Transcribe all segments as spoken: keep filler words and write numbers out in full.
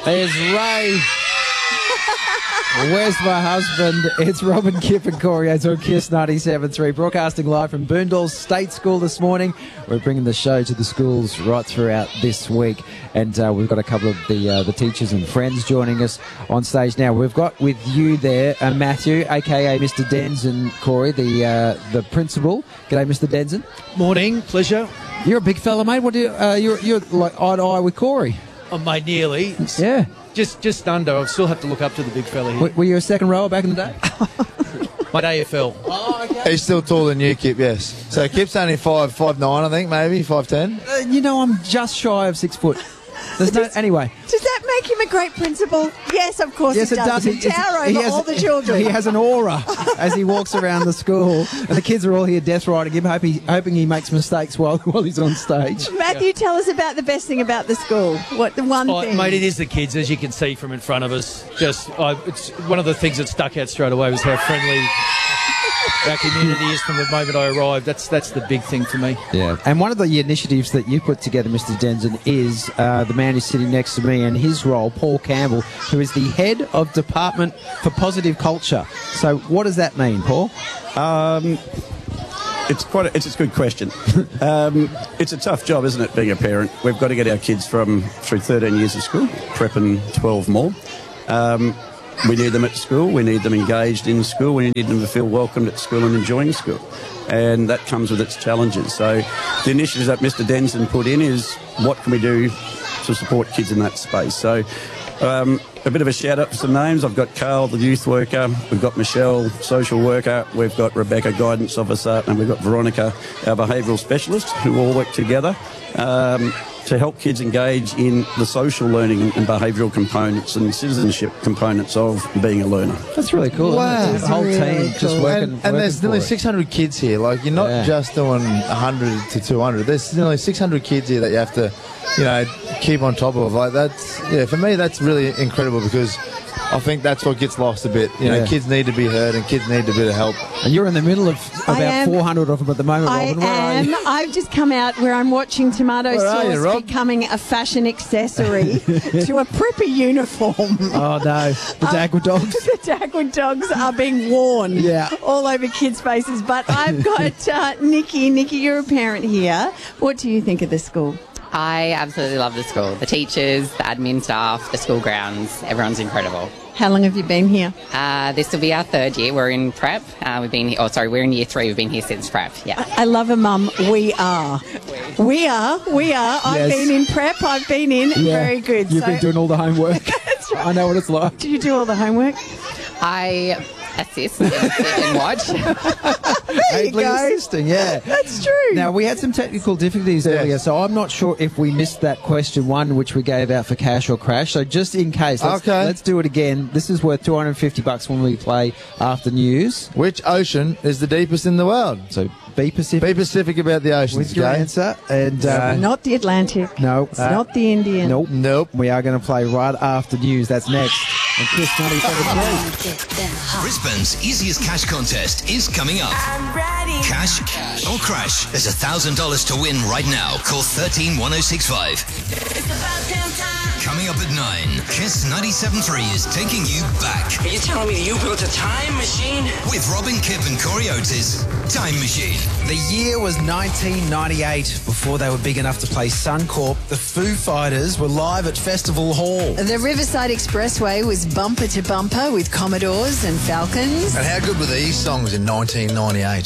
There's Ray. Where's my husband? It's Robin, Kip and Corey. It's on Kiss ninety-seven point three, broadcasting live from Boondall State School this morning. We're bringing the show to the schools right throughout this week, and uh, we've got a couple of the uh, the teachers and friends joining us on stage now. We've got with you there uh, Matthew, aka Mister Denson, Corey, the uh, the principal. G'day, Mister Denson. Morning, pleasure. You're a big fella, mate. What do you? Uh, you're you're like eye to eye with Corey. Oh, mate, nearly. Yeah. Just just under. I still have to look up to the big fella here. W- were you a second rower back in the day? My A F L. Oh, okay. He's still taller than you, Kip, yes. So Kip's only five, five nine, I think, maybe, five ten. Uh, you know, I'm just shy of six foot. There's no, anyway. Does that make him a great principal? Yes, of course Yes, it it does. does. He tower He over has- all the children. He has an aura as he walks around the school, and the kids are all here death riding him, hoping, hoping he makes mistakes while while he's on stage. Matthew, tell us about the best thing about the school. What the one Oh, thing? mate, it is the kids, as you can see from in front of us. Just, I, it's one of the things that stuck out straight away was how friendly our community is from the moment I arrived. That's that's the big thing for me. Yeah, and one of the initiatives that you put together, Mister Denson, is uh, the man who's sitting next to me and his role, Paul Campbell, who is the head of Department for Positive Culture. So what does that mean, Paul? Um, it's quite. A, it's a good question. um, it's a tough job, isn't it? Being a parent, we've got to get our kids from through thirteen years of school, prep and twelve more. Um, we need them at school. We need them engaged in school. We need them to feel welcomed at school and enjoying school. And that comes with its challenges. So the initiatives that Mister Denson put in is what can we do to support kids in that space. So um, a bit of a shout out for some names. I've got Carl, the youth worker. We've got Michelle, social worker. We've got Rebecca, guidance officer. And we've got Veronica, our behavioural specialist, who all work together um, to help kids engage in the social learning and behavioural components and citizenship components of being a learner. That's really cool. Wow. Isn't it? The whole Really team just cool. working. And, and there's working nearly for it. six hundred kids here. Like, you're not Yeah. just doing one hundred to two hundred. There's nearly six hundred kids here that you have to, you know, keep on top of. Like, that's, yeah, for me, that's really incredible because I think that's what gets lost a bit. You know, Yeah. kids need to be heard and kids need a bit of help. And you're in the middle of I about am- four hundred of them at the moment, I Robin. Where are am. you? I've just come out where I'm watching tomato Where are you, sauce Rob? becoming a fashion accessory to a preppy uniform. Oh, no. The Dagwood dogs. The Dagwood dogs are being worn Yeah. all over kids' faces. But I've got uh, Nikki. Nikki, you're a parent here. What do you think of the school? I absolutely love the school. The teachers, the admin staff, the school grounds, everyone's incredible. How long have you been here? Uh, this will be our third year. We're in prep. Uh, we've been here, oh, sorry, we're in year three. We've been here since prep. Yeah. I love a mum. We are. We are. We are. I've Yes. been in prep. I've been in. Yeah. Very good. You've So- been doing all the homework. That's right. I know what it's like. Did you do all the homework? I assist and sit and watch. There you Ably go. assisting, yeah. That's true. Now, we had some technical difficulties earlier, so I'm not sure if we missed that question one, which we gave out for cash or crash. So just in case, let's, Okay. let's do it again. This is worth two hundred fifty bucks when we play after news. Which ocean is the deepest in the world? So be Pacific Be specific about the oceans, with your okay? answer. And uh, Not the Atlantic. no, It's not the Indian. nope. Nope. We are going to play right after news. That's next. And Kiss ninety-seven point three. Brisbane's easiest cash contest is coming up. I'm ready. Cash or crash. There's a thousand dollars to win right now. Call thirteen one oh six five. It's about damn time. Coming up at nine. Kiss ninety-seven point three is taking you back Are you telling me you built a time machine? with Robin, Kip, and Corey Oates' Time Machine. The year was nineteen ninety-eight. Before they were big enough to play Suncorp, the Foo Fighters were live at Festival Hall. The Riverside Expressway was bumper to bumper with Commodores and Falcons. And how good were these songs in nineteen ninety-eight?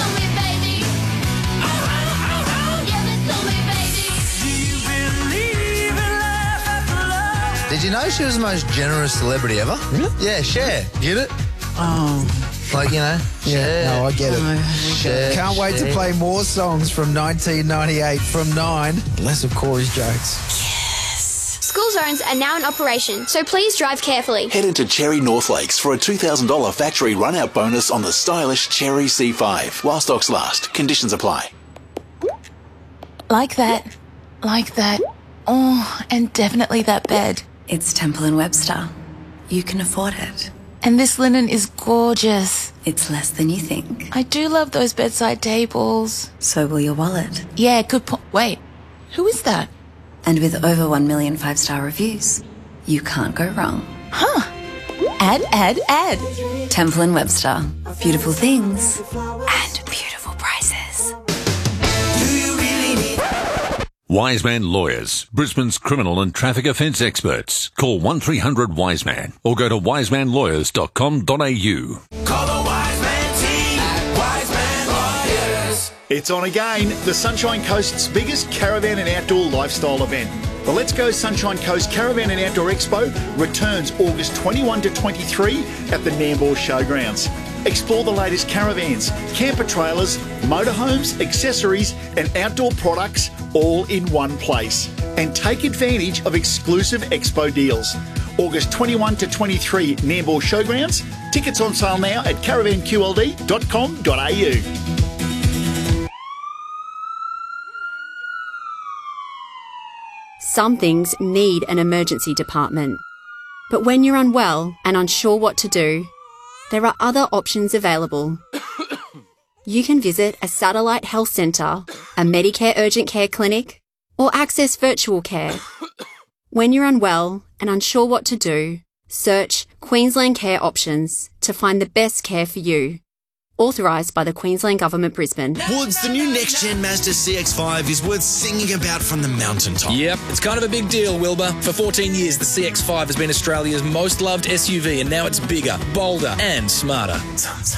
Did you know she was the most generous celebrity ever? Really? Yeah, Cher. Get it? Oh, Like, you know, Cher. No, I get it. Cher, Can't wait to Cher. play more songs from nineteen ninety-eight from nine. Less of Corey's jokes. School zones are now in operation, so please drive carefully. Head into Cherry North Lakes for a two thousand dollars factory run-out bonus on the stylish Cherry C five. While stocks last, conditions apply. Like that. Like that. Oh, and definitely that bed. It's Temple and Webster. You can afford it. And this linen is gorgeous. It's less than you think. I do love those bedside tables. So will your wallet. Yeah, good point. Wait, who is that? And with over one million five-star reviews, you can't go wrong. Huh. Add, add, add. Temple and Webster. Beautiful things and beautiful prices. Wiseman Lawyers, Brisbane's criminal and traffic offence experts. Call one three hundred Wiseman or go to wiseman lawyers dot com dot a u. Call the Wiseman team at Wiseman Lawyers. It's on again, the Sunshine Coast's biggest caravan and outdoor lifestyle event. The Let's Go Sunshine Coast Caravan and Outdoor Expo returns August twenty-first to twenty-third at the Nambour Showgrounds. Explore the latest caravans, camper trailers, motorhomes, accessories and outdoor products all in one place. And take advantage of exclusive expo deals. August twenty-first to twenty-third Nambour Showgrounds. Tickets on sale now at caravan q l d dot com dot a u. Some things need an emergency department. But when you're unwell and unsure what to do, there are other options available. You can visit a satellite health centre, a Medicare urgent care clinic, or access virtual care. When you're unwell and unsure what to do, search Queensland Care Options to find the best care for you. Authorised by the Queensland Government, Brisbane. Woods, the new next-gen Mazda C X five is worth singing about from the mountaintop. Yep, it's kind of a big deal, Wilbur. For fourteen years, the C X five has been Australia's most loved S U V, and now it's bigger, bolder, and smarter.